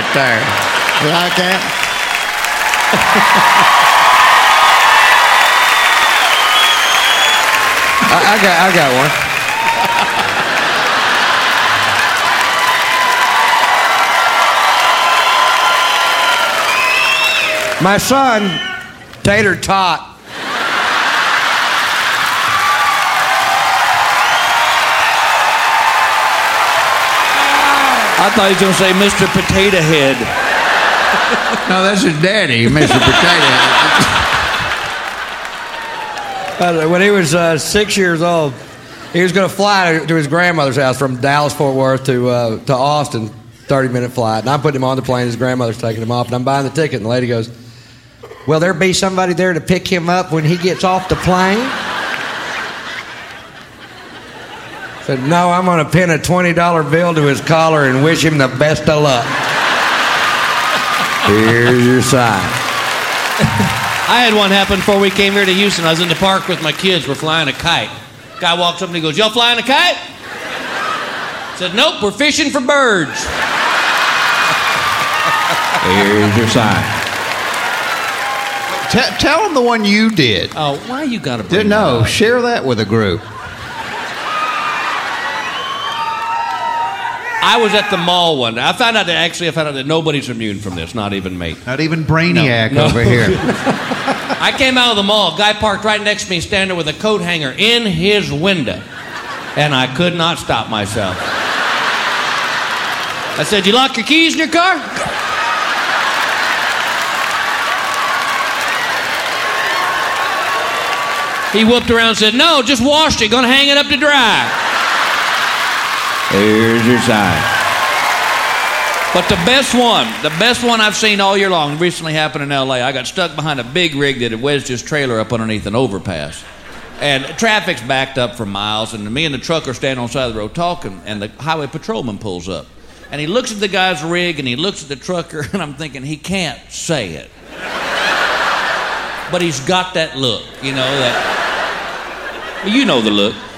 right there. You like that? I got one. My son, Tater Tot. I thought he was going to say Mr. Potato Head. No, that's his daddy, Mr. Potato. When he was 6 years old, he was going to fly to his grandmother's house from Dallas-Fort Worth to Austin, 30-minute flight. And I'm putting him on the plane. His grandmother's taking him off, and I'm buying the ticket. And the lady goes, "Will there be somebody there to pick him up when he gets off the plane?" I said, "No, I'm going to pin a $20 bill to his collar and wish him the best of luck. Here's your sign." I had one happen before we came here to Houston. I was in the park with my kids. We're flying a kite. Guy walks up and he goes, "Y'all flying a kite?" I said, "Nope, we're fishing for birds." Here's your sign. Tell them the one you did. Oh, why you got to bring that No, up? share that with a group. I was at the mall one day. I found out that nobody's immune from this, not even me. Not even Brainiac No. over here. I came out of the mall. Guy parked right next to me, standing there with a coat hanger in his window. And I could not stop myself. I said, "You lock your keys in your car?" He whooped around and said, "No, just washed it. Gonna hang it up to dry." Here's your sign. But the best one I've seen all year long recently happened in L.A. I got stuck behind a big rig that had wedged his trailer up underneath an overpass. And traffic's backed up for miles, and me and the trucker stand on the side of the road talking, and the highway patrolman pulls up. And he looks at the guy's rig, and he looks at the trucker, and I'm thinking, he can't say it. But he's got that look, you know the look.